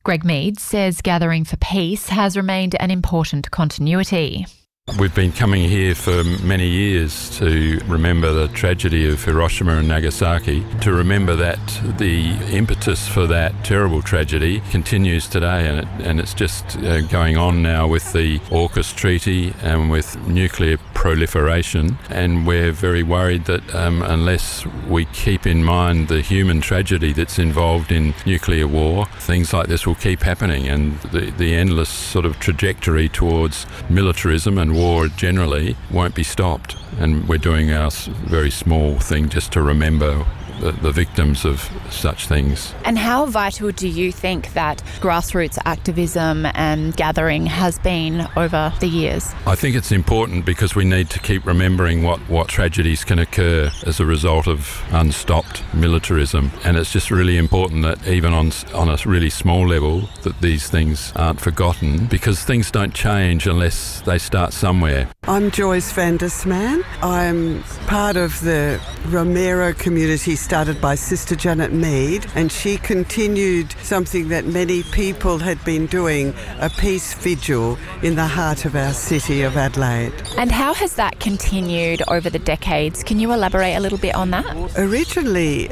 Greg Mead says Gathering for Peace has remained an important continuity. We've been coming here for many years to remember the tragedy of Hiroshima and Nagasaki, to remember that the impetus for that terrible tragedy continues today, and it's just going on now with the AUKUS treaty and with nuclear proliferation, and we're very worried that unless we keep in mind the human tragedy that's involved in nuclear war, things like this will keep happening, and the endless sort of trajectory towards militarism and war generally won't be stopped. And we're doing our very small thing just to remember the victims of such things. And how vital do you think that grassroots activism and gathering has been over the years? I think it's important because we need to keep remembering what tragedies can occur as a result of unstopped militarism, and it's just really important that even on a really small level that these things aren't forgotten, because things don't change unless they start somewhere. I'm Joyce van der Sman. I'm part of the Romero community started by Sister Janet Mead, and she continued something that many people had been doing, a peace vigil in the heart of our city of Adelaide. And how has that continued over the decades? Can you elaborate a little bit on that? Originally,